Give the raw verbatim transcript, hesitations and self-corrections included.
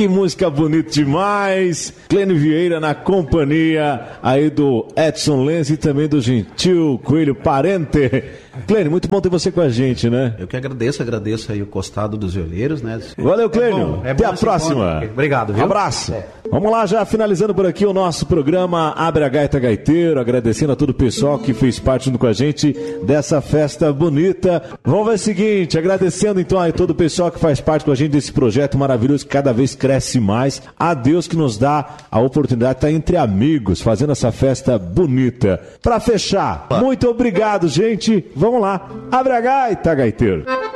Que música bonita demais. Clênio Vieira na companhia aí do Edson Lenz e também do Gentil Coelho Parente. Clênio, muito bom ter você com a gente, né? Eu que agradeço, agradeço aí o Costado dos Violeiros, né? Valeu, Clênio. É bom, é Até a próxima. Encontro. Obrigado, viu? Abraço. É. Vamos lá, já finalizando por aqui o nosso programa Abre a Gaita Gaiteiro, agradecendo a todo o pessoal que fez parte junto com a gente dessa festa bonita. Vamos ver o seguinte, agradecendo então a todo o pessoal que faz parte com a gente desse projeto maravilhoso que cada vez cresce mais. A Deus que nos dá a oportunidade de estar entre amigos, fazendo essa festa bonita. Para fechar, muito obrigado, gente. Vamos lá, Abre a Gaita Gaiteiro.